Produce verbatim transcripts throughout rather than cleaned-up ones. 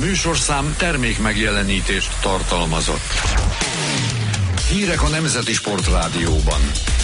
műsorszám termék megjelenítést tartalmazott. Hírek a Nemzeti Sportrádióban.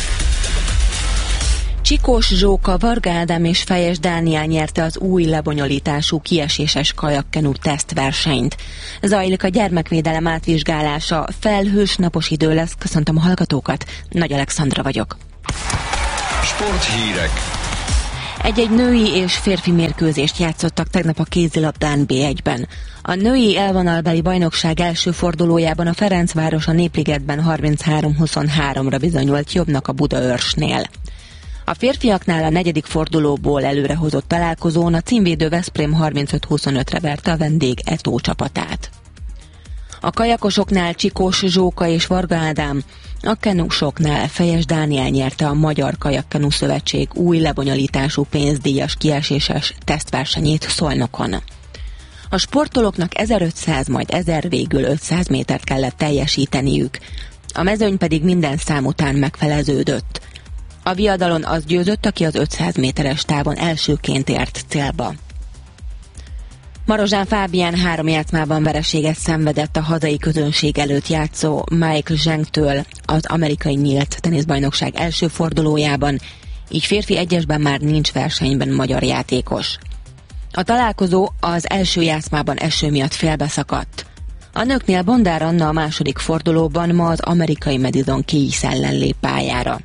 Csikós Zsóka, Varga Ádám és Fejes Dániel nyerte az új lebonyolítású kieséses kajakkenu tesztversenyt. Zajlik a gyermekvédelem átvizsgálása, felhős napos idő lesz. Köszöntöm a hallgatókat, Nagy Alexandra vagyok. Sporthírek. Egy-egy női és férfi mérkőzést játszottak tegnap a kézilabdán bé egyben. A női elvonalbeli bajnokság első fordulójában a Ferencváros a Népligetben harminchárom huszonháromra bizonyult jobbnak a Budaörsnél. A férfiaknál a negyedik fordulóból előrehozott találkozón a címvédő Veszprém harmincöt huszonötre verte a vendég Etó csapatát. A kajakosoknál Csikós Zsóka és Varga Ádám, a kenusoknál Fejes Dániel nyerte a Magyar Kajakkenu Szövetség új lebonyolítású pénzdíjas kieséses tesztversenyét Szolnokon. A sportolóknak ezerötszáz, majd ezer, végül ötszáz métert kellett teljesíteniük. A mezőny pedig minden szám után megfeleződött. A viadalon az győzött, aki az ötszáz méteres távon elsőként ért célba. Marozsán Fábián három játszmában vereséget szenvedett a hazai közönség előtt játszó Mike Zhengtől az amerikai nyílt teniszbajnokság első fordulójában, így férfi egyesben már nincs versenyben magyar játékos. A találkozó az első játszmában eső miatt félbeszakadt. A nőknél Bondár Anna a második fordulóban ma az amerikai Madison Keys ellen lép pályára.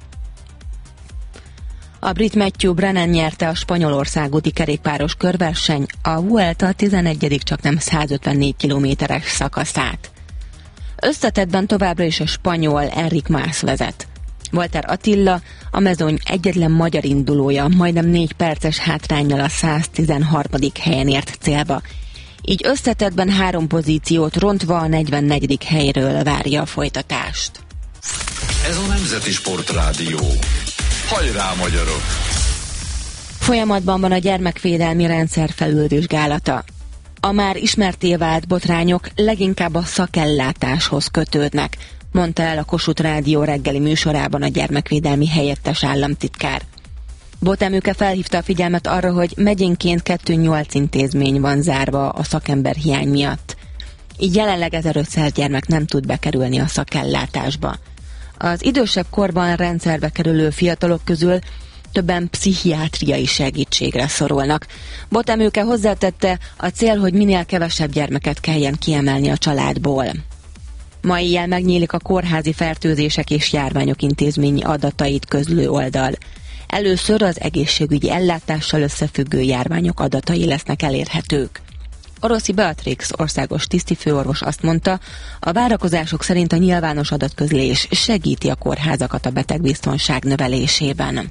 A brit Matthew Brennan nyerte a Spanyolország úti kerékpáros körverseny, a Vuelta tizenegyedik csaknem százötvennégy kilométeres szakaszát. Összetettben továbbra is a spanyol Enric Mas vezet. Walter Attila, a mezőny egyetlen magyar indulója, majdnem négy perces hátránnyal a száztizenharmadik helyen ért célba. Így összetettben három pozíciót rontva a negyvennegyedik helyről várja a folytatást. Ez a Nemzeti Sportrádió. Hajrá, magyarok! Folyamatban van a gyermekvédelmi rendszer felülvizsgálata. A már ismertté vált botrányok leginkább a szakellátáshoz kötődnek, mondta el a Kossuth Rádió reggeli műsorában a gyermekvédelmi helyettes államtitkár. Botemőke felhívta a figyelmet arra, hogy megyénként kettő nyolc intézmény van zárva a szakember hiány miatt. Így jelenleg ezerötszáz gyermek nem tud bekerülni a szakellátásba. Az idősebb korban rendszerbe kerülő fiatalok közül többen pszichiátriai segítségre szorulnak. Botemőke hozzátette, a cél, hogy minél kevesebb gyermeket kelljen kiemelni a családból. Ma éjjel megnyílik a kórházi fertőzések és járványok intézményi adatait közlő oldal. Először az egészségügyi ellátással összefüggő járványok adatai lesznek elérhetők. Oroszi Beatrix országos tisztifőorvos azt mondta, a várakozások szerint a nyilvános adatközlés segíti a kórházakat a betegbiztonság növelésében.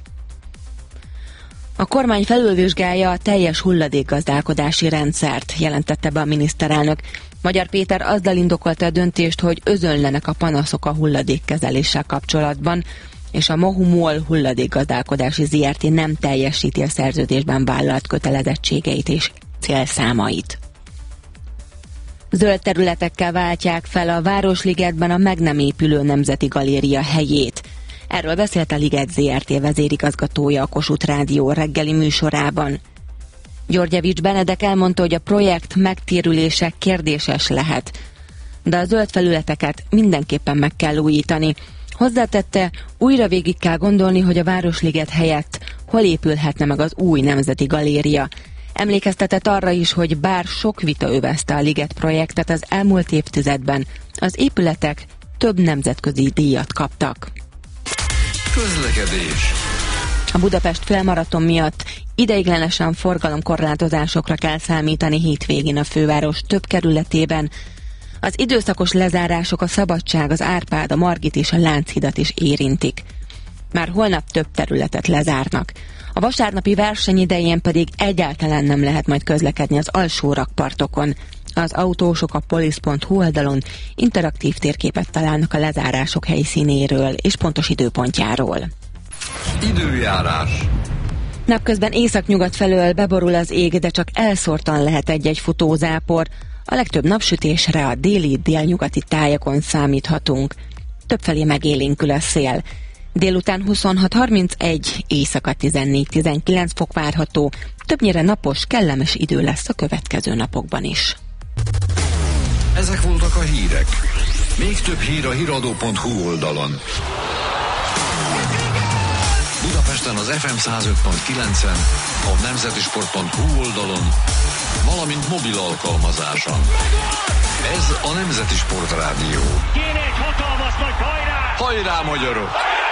A kormány felülvizsgálja a teljes hulladékgazdálkodási rendszert, jelentette be a miniszterelnök. Magyar Péter azzal indokolta a döntést, hogy özönlenek a panaszok a hulladékkezeléssel kapcsolatban, és a Mohumol hulladékgazdálkodási zé er té nem teljesíti a szerződésben vállalt kötelezettségeit és célszámait. Zöld területekkel váltják fel a Városligetben a meg nem épülő Nemzeti Galéria helyét. Erről beszélt a Liget zé er té vezérigazgatója a Kossuth Rádió reggeli műsorában. Györgyevics Benedek elmondta, hogy a projekt megtérülése kérdéses lehet, de a zöld felületeket mindenképpen meg kell újítani. Hozzátette, újra végig kell gondolni, hogy a Városliget helyett hol épülhetne meg az új Nemzeti Galéria. Emlékeztetett arra is, hogy bár sok vita övezte a Liget projektet az elmúlt évtizedben, az épületek több nemzetközi díjat kaptak. Közlekedés. A Budapest félmaraton miatt ideiglenesen forgalomkorlátozásokra kell számítani hétvégén a főváros több kerületében. Az időszakos lezárások a Szabadság, az Árpád, a Margit és a Lánchidat is érintik. Már holnap több területet lezárnak. A vasárnapi verseny idején pedig egyáltalán nem lehet majd közlekedni az alsó rakpartokon. Az autósok a polisz pont hu oldalon interaktív térképet találnak a lezárások helyszínéről és pontos időpontjáról. Időjárás. Napközben északnyugat felől beborul az ég, de csak elszórtan lehet egy-egy futózápor. A legtöbb napsütésre a déli, délnyugati tájakon számíthatunk. Többfelé megélénkül a szél. Délután huszonhat harmincegy, éjszaka tizennégy tizenkilenc fok várható. Többnyire napos, kellemes idő lesz a következő napokban is. Ezek voltak a hírek. Még több hír a híradó pont hu oldalon. Budapesten az ef em száz öt pont kilencen, a nemzetisport pont hu oldalon, valamint mobil alkalmazáson. Ez a Nemzeti Sport Rádió. Kéne egy hatalmas nagy hajrá! Hajrá, magyarok!